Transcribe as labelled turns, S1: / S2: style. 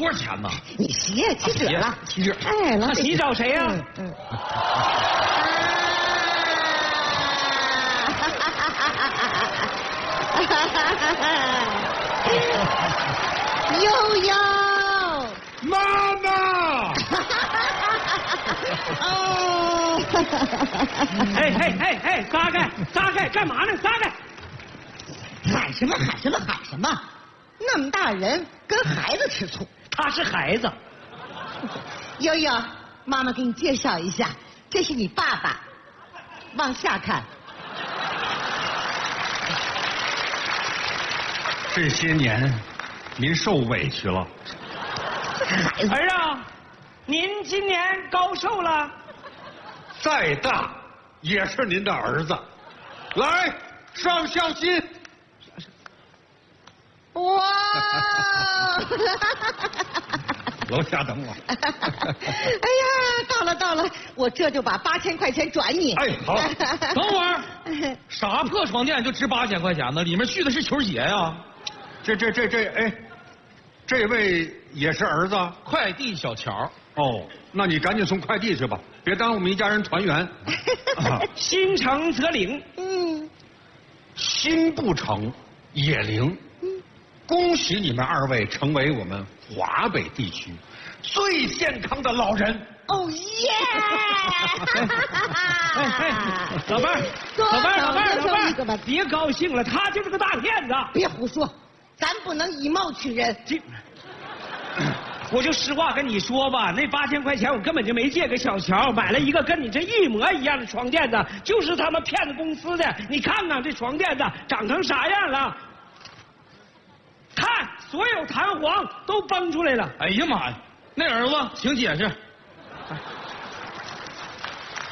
S1: 多少钱呢？
S2: 你洗7折了
S1: ，7折。
S2: 哎，老
S3: 你找谁呀？
S2: 悠悠，
S1: 妈妈。
S2: 哦，
S3: 哎，撒开，干嘛呢？撒开！
S2: 喊什么？那么大人跟孩子吃醋。
S3: 他是孩子。
S2: 悠悠，妈妈给你介绍一下，这是你爸爸。往下看。
S1: 这些年，您受委屈了。
S2: 孩子，
S3: 儿啊，您今年高寿了？
S1: 再大也是您的儿子。来，上孝心。
S2: 哇！
S1: 楼下等我。
S2: 哎呀，到了，我这就把8000块钱转你。
S1: 哎，好。
S4: 等会儿，啥破床垫就值8000块钱呢？里面续的是球鞋呀。
S1: 哎，这位也是儿子？
S4: 快递小乔。
S1: 哦，那你赶紧送快递去吧，别耽误我们一家人团圆。
S3: 心诚则灵。
S1: 心不诚也灵。恭喜你们2位成为我们华北地区最健康的老人。
S2: 哦耶！
S3: 老伴儿，别高兴了，他就是个大骗子。
S2: 别胡说，咱不能以貌取人。
S3: 我就实话跟你说吧，那8000块钱我根本就没借给小乔，买了一个跟你这一模一样的床垫子，就是他们骗子公司的。你看看这床垫子长成啥样了？看，所有弹簧都崩出来了。
S4: 哎呀妈呀，那儿子，请解释。